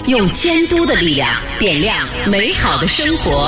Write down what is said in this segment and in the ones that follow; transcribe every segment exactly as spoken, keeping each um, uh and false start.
用监督的力量点亮美好的生活。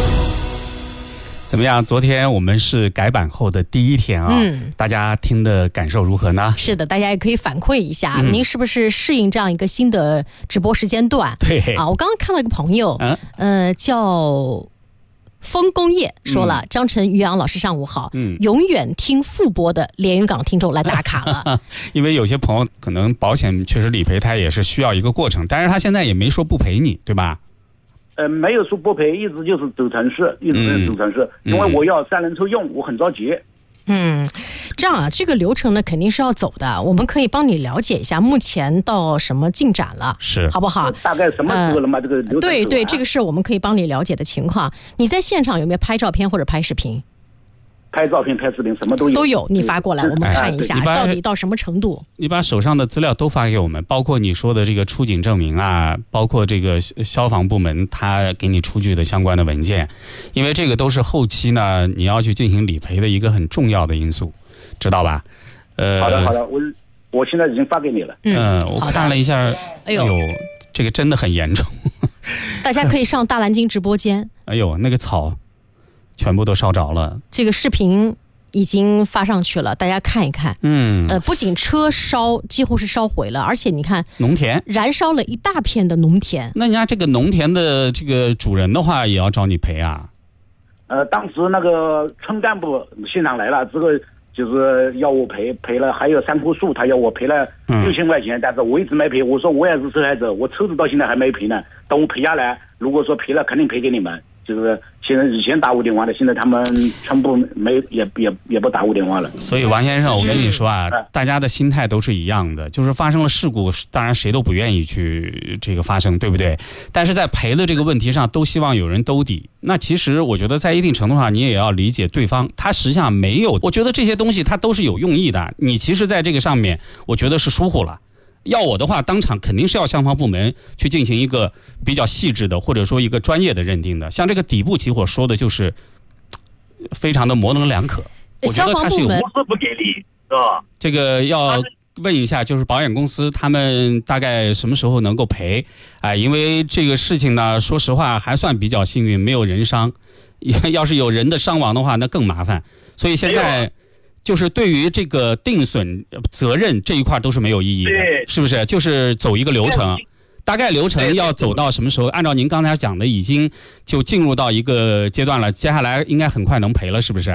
怎么样？昨天我们是改版后的第一天啊，嗯，大家听的感受如何呢？ 是的，大家也可以反馈一下，嗯、您是不是适应这样一个新的直播时间段？ 对啊，我刚刚看到一个朋友，嗯、呃，叫风工业说了，嗯、张晨、于洋老师上午好，嗯，永远听复播的连云港听众来打卡了。 因为有些朋友可能保险确实理赔，他也是需要一个过程，但是他现在也没说不赔你，对吧？ 呃，没有说不赔，一直就是走城市，一直是走城市，嗯、因为我要三轮车用，我很着急。 嗯，这样啊，这个流程呢肯定是要走的，我们可以帮你了解一下目前到什么进展了， 是好不好？ 大概什么时候了嘛？呃、这个流程对对，这个是我们可以帮你了解的情况。你在现场有没有拍照片或者拍视频？ 拍照片、拍视频，什么都有， 都有。你发过来，我们看一下到底到什么程度。 你把手上的资料都发给我们，包括你说的这个出警证明啊，包括这个消防部门他给你出具的相关的文件，因为这个都是后期呢你要去进行理赔的一个很重要的因素，知道吧？ 呃，好的好的，我我现在已经发给你了。 嗯，呃、我看了一下，哎呦，这个真的很严重。 大家可以上大蓝鲸直播间。 哎呦，那个草全部都烧着了， 这个视频已经发上去了，大家看一看。嗯，呃，不仅车烧几乎是烧毁了，而且你看农田燃烧了一大片的农田。 那人家这个农田的这个主人的话，也要找你赔啊？ 呃，当时那个村干部现场来了，这个就是要我赔，赔了还有三棵树，他要我赔了六千块钱，嗯、但是我一直没赔。我说我也是受害者，我车子到现在还没赔呢。等我赔下来，如果说赔了，肯定赔给你们。就是现在以前打我电话的，现在他们全部没也也也不打我电话了。 所以王先生，我跟你说啊，嗯、大家的心态都是一样的，就是发生了事故，当然谁都不愿意去这个发生，对不对？但是在赔的这个问题上，都希望有人兜底。那其实我觉得在一定程度上，你也要理解对方，他实际上没有。我觉得这些东西他都是有用意的，你其实在这个上面，我觉得是疏忽了。要我的话，当场肯定是要消防部门去进行一个比较细致的，或者说一个专业的认定的。像这个底部起火说的就是非常的模棱两可，我觉得它是有公司不给力，是吧？ 这个要问一下，就是保险公司他们大概什么时候能够赔？哎，因为这个事情呢，说实话还算比较幸运，没有人伤。要是有人的伤亡的话，那更麻烦。所以现在就是对于这个定损责任这一块都是没有意义的，是不是？就是走一个流程，大概流程要走到什么时候？按照您刚才讲的，已经就进入到一个阶段了，接下来应该很快能赔了，是不是？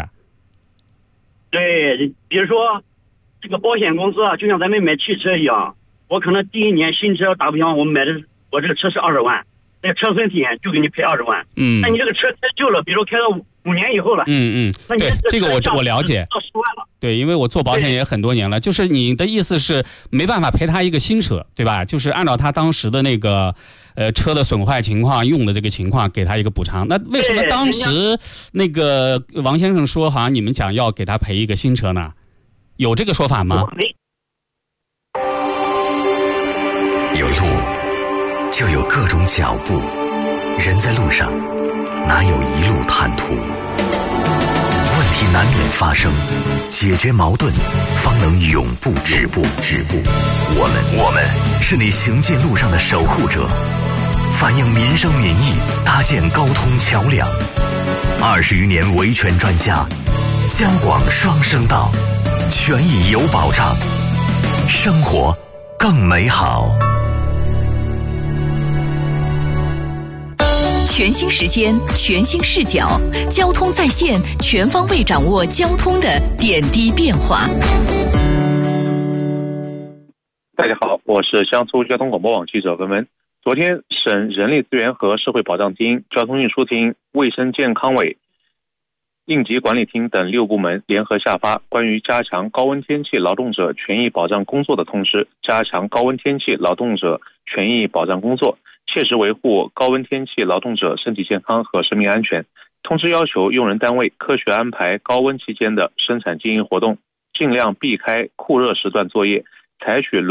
对，比如说这个保险公司啊，就像咱们买汽车一样，我可能第一年新车，打比方我买的我这个车是二十万，那个车损险就给你赔二十万。嗯，那你这个车开旧了，比如开到五五年以后了， 嗯嗯，对，这个我我了解， 到十万了。 对，因为我做保险也很多年了，就是你的意思是没办法赔他一个新车，对吧？就是按照他当时的那个呃车的损坏情况、用的这个情况，给他一个补偿。那为什么当时那个王先生说，好像你们讲要给他赔一个新车呢？有这个说法吗？ 有路，就有各种脚步，人在路上，哪有一路坦途？问题难免发生，解决矛盾方能永不止步止步。我们我们是你行进路上的守护者，反映民生民意，搭建沟通桥梁。二十余年维权专家，江广双声道，权益有保障，生活更美好。 全新时间，全新视角，交通在线，全方位掌握交通的点滴变化。 大家好，我是江苏交通广播网记者文文。昨天，省人力资源和社会保障厅、交通运输厅、卫生健康委、应急管理厅等六部门联合下发关于加强高温天气劳动者权益保障工作的通知，加强高温天气劳动者权益保障工作，切实维护高温天气劳动者身体健康和生命安全。通知要求用人单位科学安排高温期间的生产经营活动，尽量避开酷热时段作业，采取